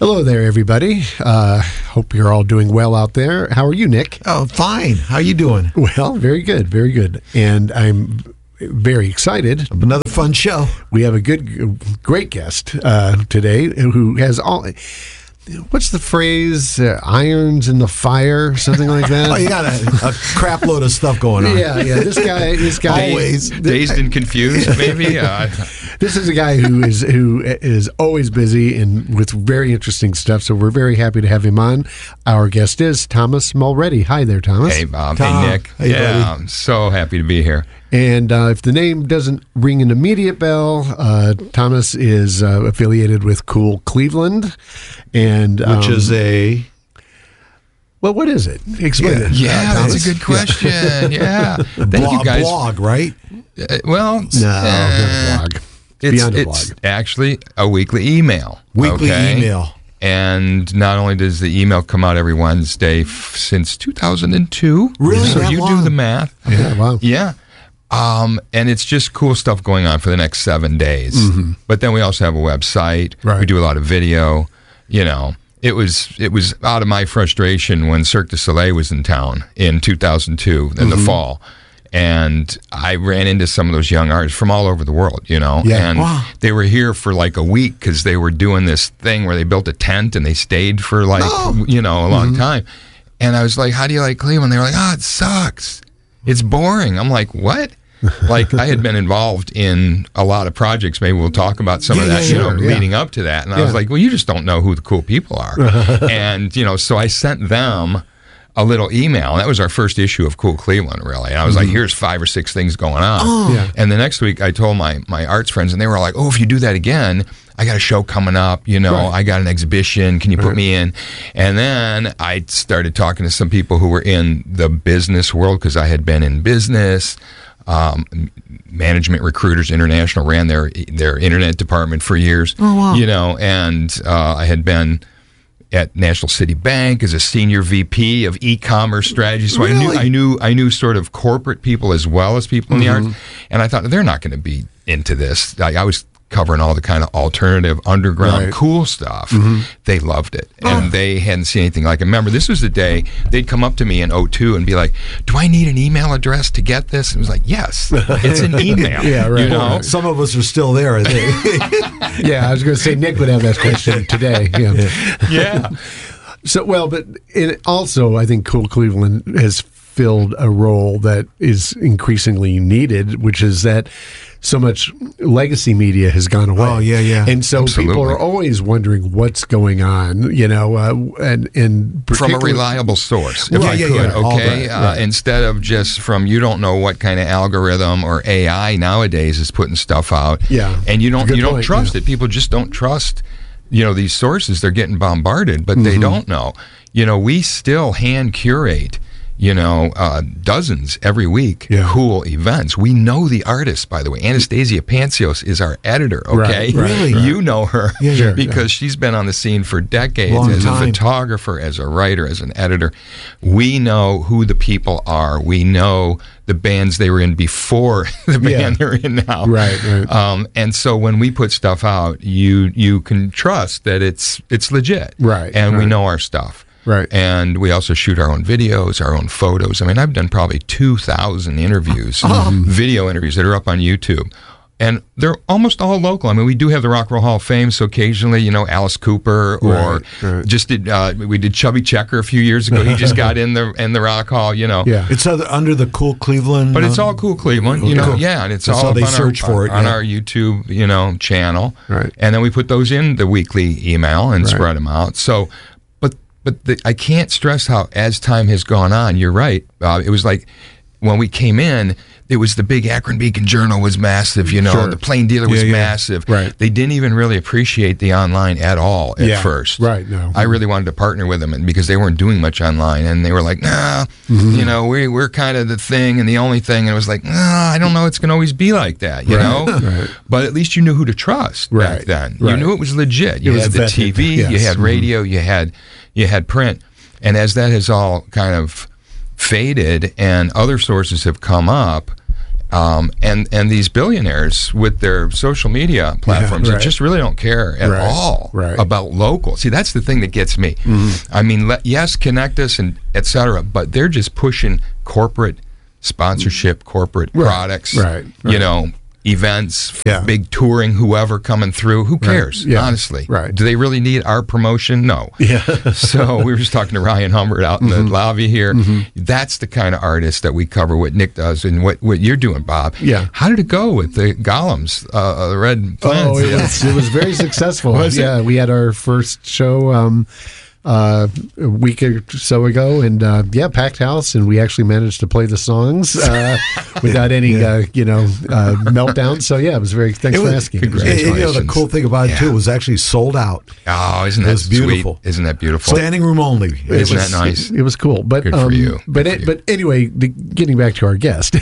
Hello there, everybody. Hope you're all doing well out there. How are you, Nick? Oh, fine. How you doing? Well, very good, very good. And I'm very excited. Another fun show. We have a great guest today who has all... What's the phrase? Irons in the fire, something like that. Oh, you got a crap load of stuff going on. Yeah. This guy. Always dazed and confused. Maybe. This is a guy who is always busy and with very interesting stuff. So we're very happy to have him on. Our guest is Thomas Mulready. Hi there, Thomas. Hey, Bob. Tom. Hey, Nick. Hey, buddy. I'm so happy to be here. And if the name doesn't ring an immediate bell, Thomas is affiliated with Cool Cleveland, and which is a... Well, what is it? Explain it. Yeah, that's a good question. Yeah. Thank you, guys. Blog, right? No, blog. Beyond a blog. It's actually a weekly email. Weekly email. And not only does the email come out every Wednesday since 2002. Really? So That you long? do the math. Yeah, wow. Yeah. And it's just cool stuff going on for the next 7 days. Mm-hmm. But then we also have a website. Right. We do a lot of video. You know, it was out of my frustration when Cirque du Soleil was in town in 2002 in the fall. And I ran into some of those young artists from all over the world, you know. Yeah. And they were here for like a week because they were doing this thing where they built a tent and they stayed for like, a long time. And I was like, how do you like Cleveland? They were like, it sucks. It's boring. I'm like, what? Like, I had been involved in a lot of projects. Maybe we'll talk about some of that, leading up to that. And I was like, well, you just don't know who the cool people are. And, so I sent them a little email. And that was our first issue of Cool Cleveland, really. And I was like, here's 5 or 6 things going on. Yeah. And the next week, I told my arts friends, and they were like, if you do that again, I got a show coming up, I got an exhibition, can you put me in? And then I started talking to some people who were in the business world, because I had been in business. Management Recruiters International ran their internet department for years. Oh, wow. And I had been at National City Bank as a senior VP of e-commerce strategy. So Really? I knew sort of corporate people as well as people in the arts. And I thought, they're not going to be into this. I was covering all the kind of alternative, underground, cool stuff. They loved it. And they hadn't seen anything like it. Remember, this was the day they'd come up to me in 2002 and be like, do I need an email address to get this? And it was like, yes, it's an email. Yeah, right. Some of us are still there, I think. Yeah, I was going to say Nick would have that question today. Yeah. So, but also, I think Cool Cleveland has filled a role that is increasingly needed, which is that so much legacy media has gone away. Oh, yeah. And so people are always wondering what's going on, and from a reliable source, if Right, I yeah, could, yeah. okay? Right. Instead of just from, you don't know what kind of algorithm or AI nowadays is putting stuff out. Yeah. And you don't point, trust it. People just don't trust, these sources. They're getting bombarded, but they don't know. We still hand curate dozens every week, cool events. We know the artists, by the way. Anastasia Pantsios is our editor, okay? Right. Really? You know her Yeah. because she's been on the scene for decades Long as time. a photographer, as a writer, as an editor. We know who the people are. We know the bands they were in before the band they're in now. Right. And so when we put stuff out, you can trust that it's legit. Right. And we know our stuff. Right. And we also shoot our own videos, our own photos. I mean, I've done probably 2,000 interviews, video interviews that are up on YouTube. And they're almost all local. I mean, we do have the Rock and Roll Hall of Fame, so occasionally, Alice Cooper or just we did Chubby Checker a few years ago. He just got in the Rock Hall, Yeah. It's under the Cool Cleveland. But it's all Cool Cleveland, Cool. and it's That's all how up they on search for it, on yeah. our YouTube, channel. Right. And then we put those in the weekly email and spread them out. So, but I can't stress how, as time has gone on, you're right. It was like when we came in, it was the big Akron Beacon Journal was massive, Sure. the Plain Dealer was massive. Right. They didn't even really appreciate the online at all at first. Right, no. I really wanted to partner with them because they weren't doing much online, and they were like, nah, we're kind of the thing and the only thing. And it was like, nah, I don't know, it's going to always be like that, you know? Right. But at least you knew who to trust back then. You Right. knew it was legit. You was had the vetted, TV, yes. you had radio, you had print. And as that has all kind of faded and other sources have come up, And these billionaires with their social media platforms just really don't care at all about local. See, that's the thing that gets me. I mean, yes, connect us and et cetera, but they're just pushing corporate sponsorship, corporate products, you know, events, big touring, whoever coming through. Who cares, honestly? Do they really need our promotion? No. So we were just talking to Ryan Humbert out in the lobby here. That's the kind of artist that we cover, what Nick does and what you're doing, Bob. How did it go with the Golems, the Red Plants? It was very successful. We had our first show a week or so ago, and packed house, and we actually managed to play the songs without any meltdown. So it was very. Thanks for asking. Congratulations. The cool thing about it too was actually sold out. Oh, isn't that beautiful? Sweet? Isn't that beautiful? Standing room only. Isn't that nice? It was cool. But good for you. But anyway, getting back to our guest,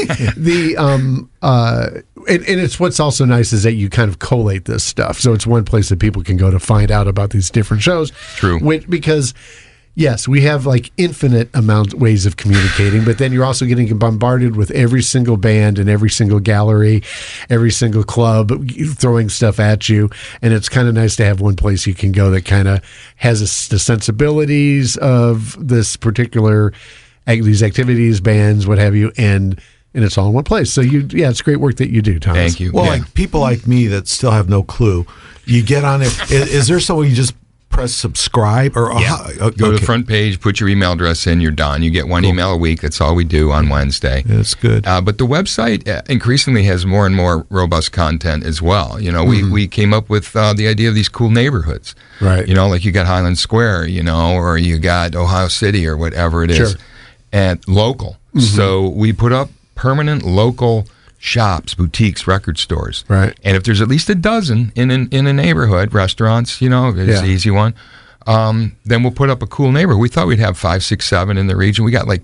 and it's what's also nice is that you kind of collate this stuff. So it's one place that people can go to find out about these different shows. True. Because, yes, we have like infinite ways of communicating, but then you're also getting bombarded with every single band and every single gallery, every single club throwing stuff at you. And it's kind of nice to have one place you can go that kind of has the sensibilities of this particular, these activities, bands, what have you, and it's all in one place. So it's great work that you do, Thomas. Thank you. Well, like people like me that still have no clue, you get on it. Is there someone you just press subscribe or go to the front page, put your email address in, you're done. You get one email a week. That's all we do on Wednesday. That's good. But the website increasingly has more and more robust content as well. You know, we came up with the idea of these cool neighborhoods. Right. You know, like you got Highland Square, you know, or you got Ohio City or whatever it is. And local. So we put up permanent local shops, boutiques, record stores. Right. And if there's at least a dozen in a neighborhood, restaurants, you know, it's the easy one, then we'll put up a cool neighborhood. We thought we'd have 5, 6, 7 in the region. We got like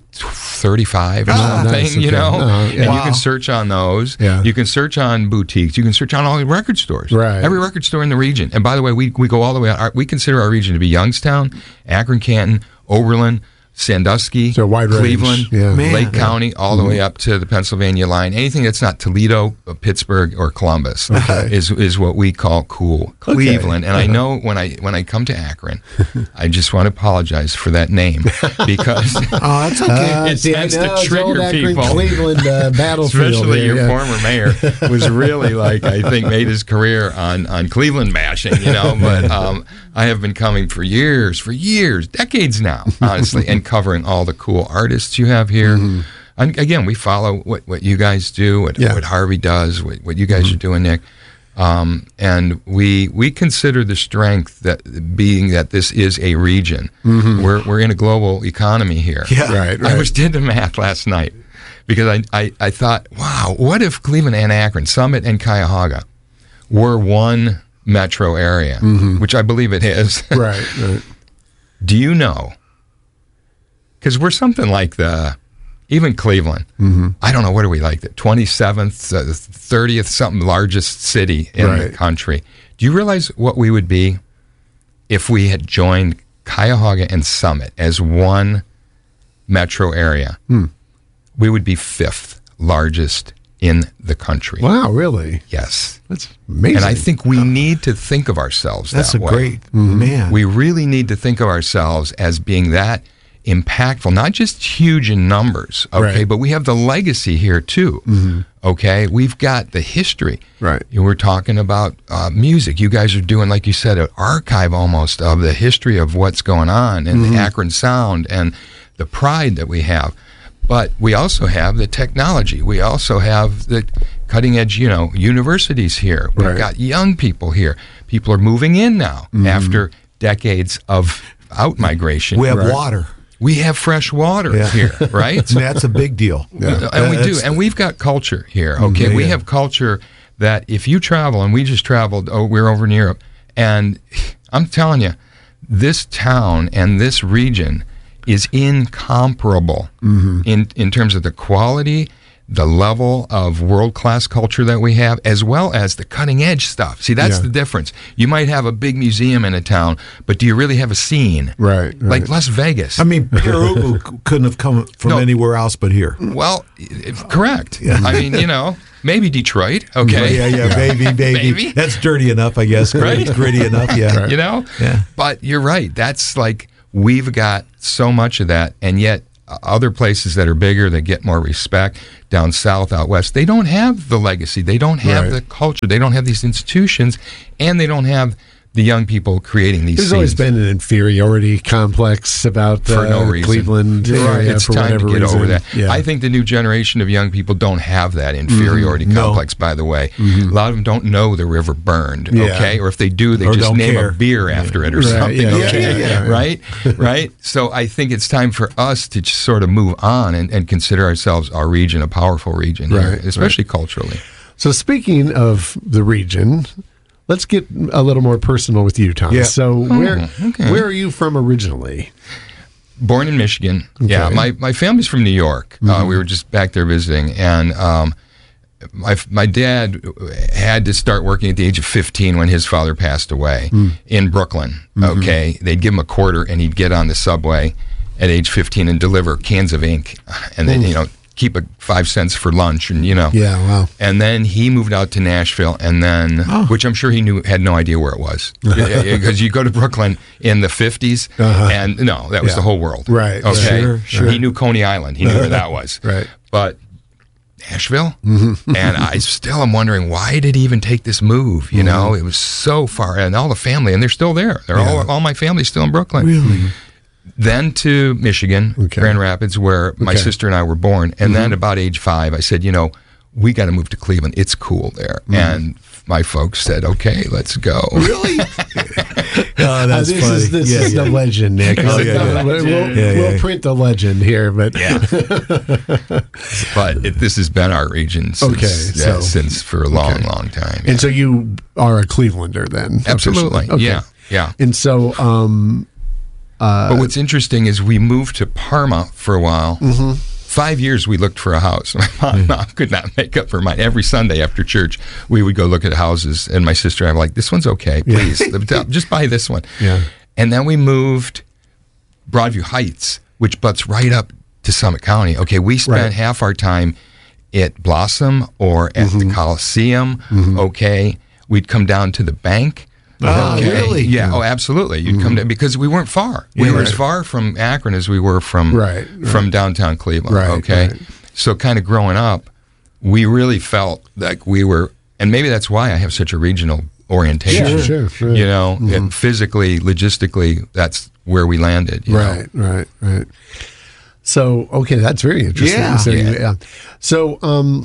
35 or something, nice. you know. And you Wow. can search on those. Yeah. You can search on boutiques. You can search on all the record stores. Right. Every record store in the region. And by the way, we go all the way out. We consider our region to be Youngstown, Akron, Canton, Oberlin, Sandusky, So a wide Cleveland, range. Yeah. Lake County, all the way up to the Pennsylvania line. Anything that's not Toledo, Pittsburgh, or Columbus is what we call cool. Cleveland. And I know when I come to Akron, I just want to apologize for that name because that's okay. it tends to trigger Akron, people. Cleveland battlefield. Especially here, your former mayor was really like, I think, made his career on Cleveland bashing, you know. But I have been coming for years, decades now, honestly, and covering all the cool artists you have here. And again, we follow what you guys do, what Harvey does, what you guys are doing, Nick. And we consider the strength that being that this is a region. We're in a global economy here. Right. I did the math last night because I thought, wow, what if Cleveland and Akron, Summit and Cuyahoga were one metro area, which I believe it is. Right. Do you know? Because we're something like even Cleveland. I don't know, what are we like, the 27th, 30th, something largest city in the country. Do you realize what we would be if we had joined Cuyahoga and Summit as one metro area? We would be 5th largest in the country. Wow, really? Yes. That's amazing. And I think we need to think of ourselves That's that a way. great man. We really need to think of ourselves as being that impactful, not just huge in numbers, okay, but we have the legacy here too, okay? We've got the history. Right. We're talking about music. You guys are doing, like you said, an archive almost of the history of what's going on and the Akron sound and the pride that we have. But we also have the technology. We also have the cutting edge, you know, universities here. We've got young people here. People are moving in now after decades of out-migration. We have water. We have fresh water here, right? And that's a big deal. And we do. And we've got culture here, okay? We have culture that if you travel, and we just traveled, we're over in Europe, and I'm telling you, this town and this region is incomparable in terms of the quality, the level of world-class culture that we have, as well as the cutting-edge stuff. See, that's the difference. You might have a big museum in a town, but do you really have a scene? Right. Like Las Vegas. I mean, Perugu couldn't have come from anywhere else but here. Well, correct. I mean, maybe Detroit. Okay. Yeah. Maybe. That's dirty enough, I guess. Right? Gritty enough, yeah. Right. Yeah. But you're right. That's like, we've got so much of that, and yet other places that are bigger, that get more respect, down south, out west, they don't have the legacy. They don't have the culture. They don't have these institutions, and they don't have the young people creating these There's always been an inferiority complex about for no reason. Cleveland area it's for time whatever to get reason. over that. Yeah. I think the new generation of young people don't have that inferiority complex, by the way. A lot of them don't know the river burned, okay? Or if they do, they Or just don't name care. a beer after it or something, Right? So I think it's time for us to just sort of move on and consider ourselves our region, a powerful region, here, especially culturally. So speaking of the region, let's get a little more personal with you, Tom. Yeah. So where are you from originally? Born in Michigan. Okay. Yeah, my family's from New York. We were just back there visiting, and my dad had to start working at the age of 15 when his father passed away in Brooklyn. Okay, they'd give him a quarter, and he'd get on the subway at age 15 and deliver cans of ink, and then keep 5 cents for lunch, and Yeah, wow. And then he moved out to Nashville, and then, which I'm sure he had no idea where it was, because you go to Brooklyn in the 50s, and that was the whole world. Right. Okay. Sure. He knew Coney Island. He knew where that was. Right. But Nashville, and I still am wondering, why did he even take this move? It was so far, and all the family, and they're still there. They're all my family's still in Brooklyn. Really? Then to Michigan, Grand Rapids, where my sister and I were born. And then about age 5, I said, we got to move to Cleveland. It's cool there. And my folks said, okay, let's go. Really? Oh, that's this funny. This is the legend, Nick. We'll print the legend here, but but this has been our region since for a long time. And so you are a Clevelander then? Absolutely. Okay. Yeah. And so but what's interesting is we moved to Parma for a while. 5 years we looked for a house. My mom could not make up her mind. Every Sunday after church, we would go look at houses, and my sister and I were like, this one's okay, please. Just buy this one. Yeah. And then we moved Broadview Heights, which butts right up to Summit County. Okay, we spent half our time at Blossom or at the Coliseum. Okay, we'd come down to the bank. Oh, really? Yeah. Oh, absolutely. You'd come down because we weren't far. We were as far from Akron as we were from downtown Cleveland. Right, okay. right. So kind of growing up, we really felt like we were, and maybe that's why I have such a regional orientation. Sure. And physically, logistically, that's where we landed. you know? Right. So, okay, that's very interesting. Yeah. So,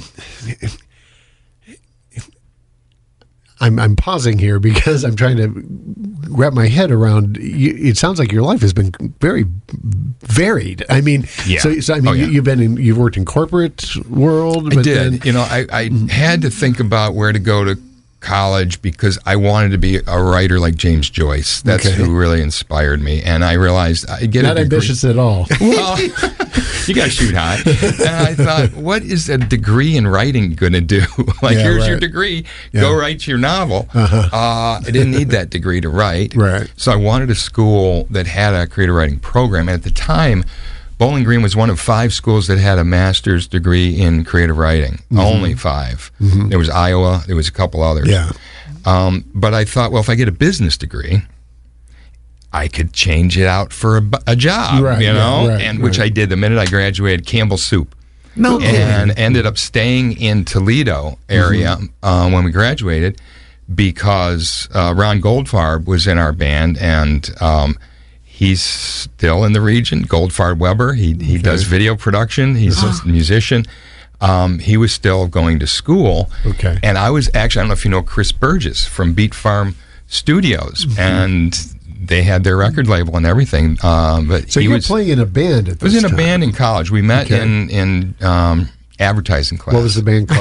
I'm pausing here because I'm trying to wrap my head around. It sounds like your life has been very varied. I mean, you've worked in corporate world. But I did. I had to think about where to go to college because I wanted to be a writer like James Joyce. That's who really inspired me. And I realized I get not a degree. ambitious at all. Well, you got to shoot high. And I thought, what is a degree in writing going to do? Here's your degree. Go write your novel. I didn't need that degree to write. Right. So I wanted a school that had a creative writing program. And at the time, Bowling Green was one of 5 schools that had a master's degree in creative writing. Only 5. There was Iowa. There was a couple others. Yeah. But I thought, well, if I get a business degree, I could change it out for a job, which I did the minute I graduated. Campbell Soup. No kidding. And ended up staying in Toledo area when we graduated because Ron Goldfarb was in our band, and he's still in the region. Goldfarb Weber. He does video production. He's a musician. He was still going to school. Okay. And I was actually, I don't know if you know Chris Burgess from Beat Farm Studios, and they had their record label and everything. But so you were playing in a band at this time? I was in a band in college. We met in advertising class. What was the band called?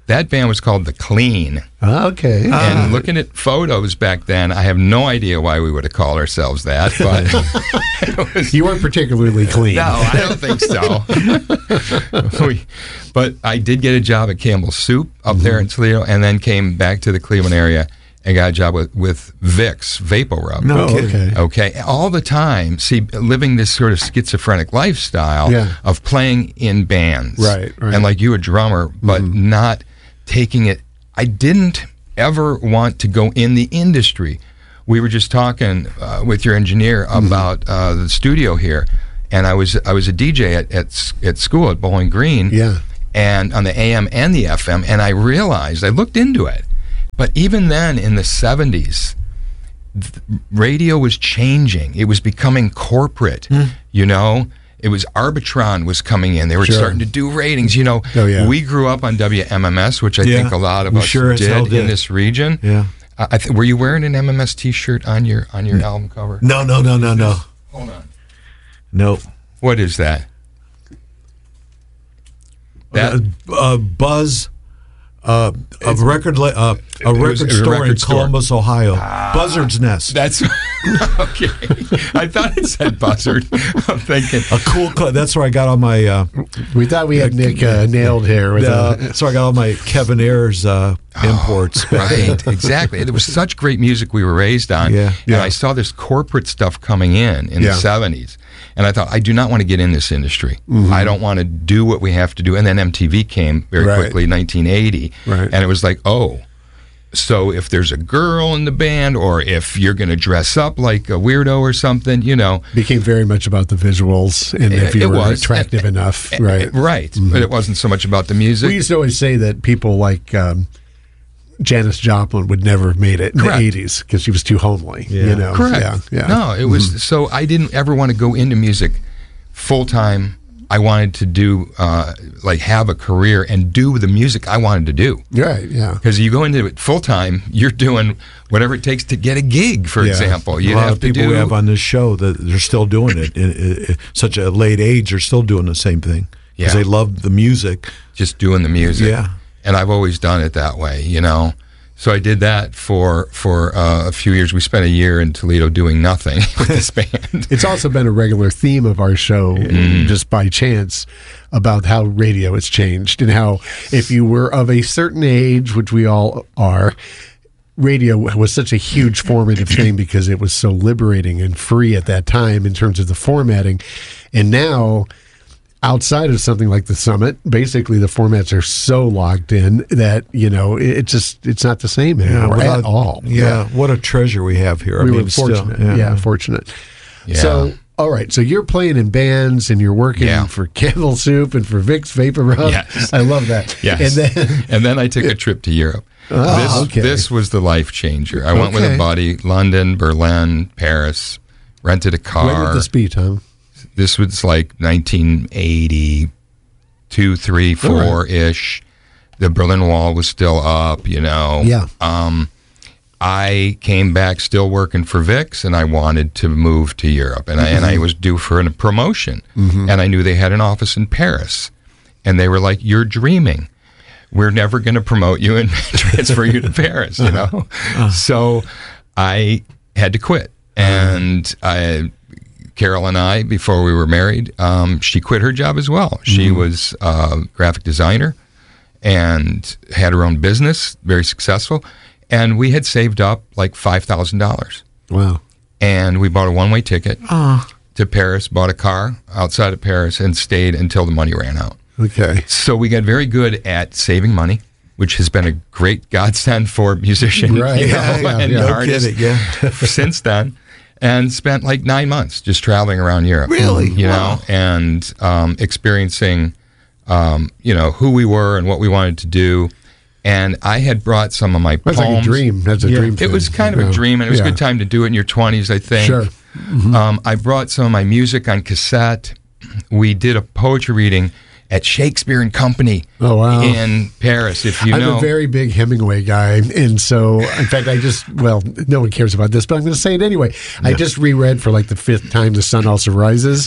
That band was called The Clean. Okay. And looking at photos back then, I have no idea why we would have called ourselves that, but it was, You weren't particularly clean. no, I don't think so. But I did get a job at Campbell's Soup up there in Toledo, and then came back to the Cleveland area and got a job with Vicks Vapor Rub. No Oh, kidding. okay. Okay, all the time, see, living this sort of schizophrenic lifestyle Yeah. of playing in bands. Right. And like you, a drummer, but not taking it. I didn't ever want to go in the industry. We were just talking with your engineer about the studio here, and I was a DJ at school at Bowling Green. Yeah. And on the AM and the FM, and I realized, I looked into it, but even then in the 70s, radio was changing. It was becoming corporate, you know? It was Arbitron was coming in. They were Sure. starting to do ratings, you know. Oh, yeah. We grew up on WMMS, which I Yeah, think a lot of we us sure as hell did in did. this region. Yeah. Were you wearing an MMS T-shirt on your album cover? No. Hold on. No. What is that? That Buzz, a record store in Columbus, Ohio. Buzzard's Nest. that's okay. I thought it said Buzzard. I'm thinking. A cool. That's where I got all my. We thought we had Nick nailed here. With So I got all my Kevin Ayers imports. Right, exactly. There was such great music we were raised on. Yeah. And I saw this corporate stuff coming in the 70s. And I thought, I do not want to get in this industry. I don't want to do what we have to do. And then MTV came very Right. quickly, 1980. Right. And it was like, oh, so if there's a girl in the band, or if you're going to dress up like a weirdo or something, you know. became very much about the visuals and if you It were was. attractive enough. Right. Right. But it wasn't so much about the music. We used to always say that people like Janis Joplin would never have made it in Correct. the 80s because she was too homely. Yeah. You know? Correct. Yeah. Yeah. No, it was so I didn't ever want to go into music full time. I wanted to do like have a career and do the music I wanted to do. Right. Yeah. Because you go into it full time, you're doing whatever it takes to get a gig. For Yeah. example, A you lot have of to people do we have on this show that they're still doing it. In such a late age, they're still doing the same thing because Yeah. they love the music. just doing the music. Yeah. And I've always done it that way, you know. So I did that for a few years. We spent a year in Toledo doing nothing with this band. It's also been a regular theme of our show, just by chance, about how radio has changed and how if you were of a certain age, which we all are, radio was such a huge formative thing because it was so liberating and free at that time in terms of the formatting. And now, outside of something like the Summit, basically the formats are so locked in that, you know, it's not the same anymore at all. Yeah, what a treasure we have here. We were fortunate. Fortunate. Yeah. So, all right. So you're playing in bands and you're working Yeah. for Campbell Soup and for Vicks Vapor Rub. Yes. I love that. Yes. And then I took a trip to Europe. Oh, okay. This was the life changer. I went with Okay. a buddy, London, Berlin, Paris, rented a car. when did this be, Tom? This was like 1982, 3, 4-ish. The Berlin Wall was still up, you know. Yeah. I came back still working for Vicks, and I wanted to move to Europe. And I was due for a promotion. And I knew they had an office in Paris. And they were like, you're dreaming. We're never going to promote you and transfer you to Paris, you know? So I had to quit. And Carol and I, before we were married, she quit her job as well. She was a graphic designer and had her own business, very successful. And we had saved up like $5,000. Wow. And we bought a one-way ticket to Paris, bought a car outside of Paris, and stayed until the money ran out. Okay. So we got very good at saving money, which has been a great godsend for musicians Right. and No artists kidding, yeah. since then. And spent like 9 months just traveling around Europe. Really? You know, and experiencing, you know, who we were and what we wanted to do. And I had brought some of my That's poems. like a dream. That's a dream. It was kind of a dream, and it was a good time to do it in your 20s, I think. Sure. I brought some of my music on cassette. We did a poetry reading at Shakespeare and Company in Paris, if you know. I'm a very big Hemingway guy, and so, in fact, no one cares about this, but I'm going to say it anyway. Yeah. I just reread for like the 5th time The Sun Also Rises.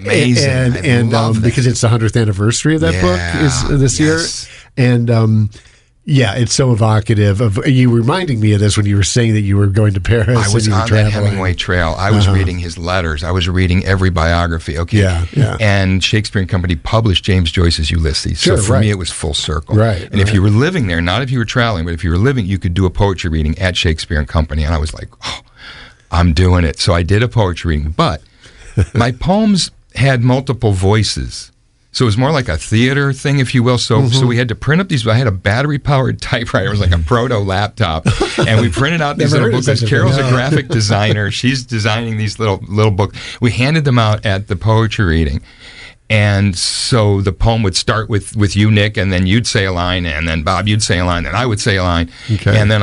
Amazing. And because it's the 100th anniversary of that book is this year. And Yeah, it's so evocative of you reminding me of this when you were saying that you were going to Paris. I was and you were on that traveling. Hemingway trail. I was reading his letters. I was reading every biography. Okay. Yeah. And Shakespeare and Company published James Joyce's Ulysses. Sure, so for right. me, it was full circle. Right, And if you were living there, not if you were traveling, but if you were living, you could do a poetry reading at Shakespeare and Company. And I was like, oh, I'm doing it. So I did a poetry reading. But my poems had multiple voices. So it was more like a theater thing, if you will. So we had to print up these. I had a battery-powered typewriter. It was like a proto-laptop. And we printed out these little books. Carol's a graphic designer. She's designing these little books. We handed them out at the poetry reading. And so the poem would start with you, Nick, and then you'd say a line, and then Bob, you'd say a line, and I would say a line. Okay. And then